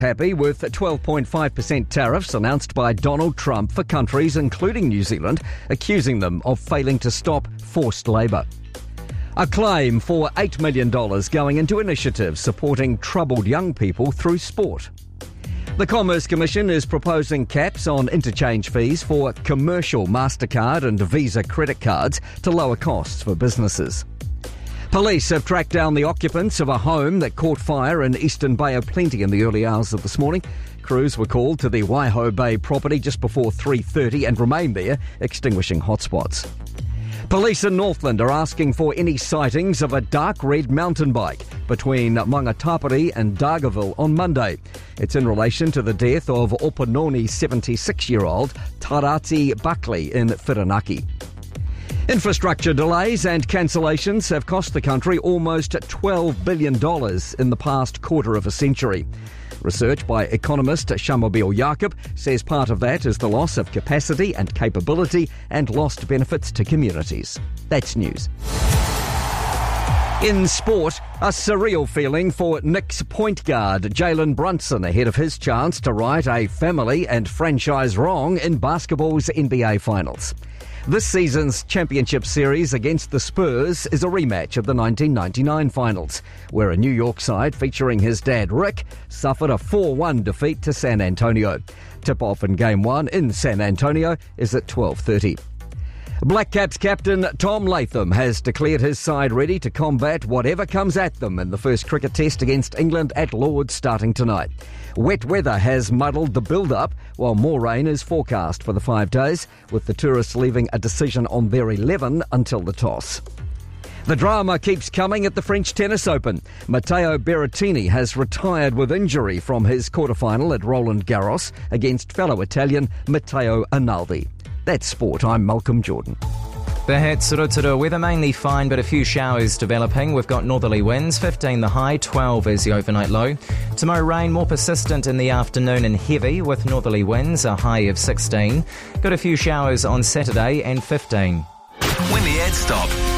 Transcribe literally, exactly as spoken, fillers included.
Happy with twelve point five percent tariffs announced by Donald Trump for countries including New Zealand, accusing them of failing to stop forced labour. A claim for eight million dollars going into initiatives supporting troubled young people through sport. The Commerce Commission is proposing caps on interchange fees for commercial MasterCard and Visa credit cards to lower costs for businesses. Police have tracked down the occupants of a home that caught fire in Eastern Bay of Plenty in the early hours of this morning. Crews were called to the Waiho Bay property just before three thirty and remained there, extinguishing hotspots. Police in Northland are asking for any sightings of a dark red mountain bike between Mangatapere and Dargaville on Monday. It's in relation to the death of Opanoni seventy-six-year-old Tarati Buckley in Whirinaki. Infrastructure delays and cancellations have cost the country almost twelve billion dollars in the past quarter of a century. Research by economist Shamobeel Jacob says part of that is the loss of capacity and capability and lost benefits to communities. That's news. In sport, a surreal feeling for Knicks point guard Jalen Brunson ahead of his chance to right a family and franchise wrong in basketball's N B A Finals. This season's championship series against the Spurs is a rematch of the nineteen ninety-nine finals, where a New York side featuring his dad Rick suffered a four one defeat to San Antonio. Tip-off in Game one in San Antonio is at twelve thirty. Black Caps captain Tom Latham has declared his side ready to combat whatever comes at them in the first cricket test against England at Lord's starting tonight. Wet weather has muddled the build-up, while more rain is forecast for the five days, with the tourists leaving a decision on their eleven until the toss. The drama keeps coming at the French Tennis Open. Matteo Berrettini has retired with injury from his quarterfinal at Roland Garros against fellow Italian Matteo Arnaldi. That's sport. I'm Malcolm Jordan. The hits, Ruturu, weather mainly fine, but a few showers developing. We've got northerly winds, fifteen the high, twelve is the overnight low. Tomorrow rain more persistent in the afternoon and heavy, with northerly winds, a high of sixteen. Got a few showers on Saturday and fifteen. When the ads stop,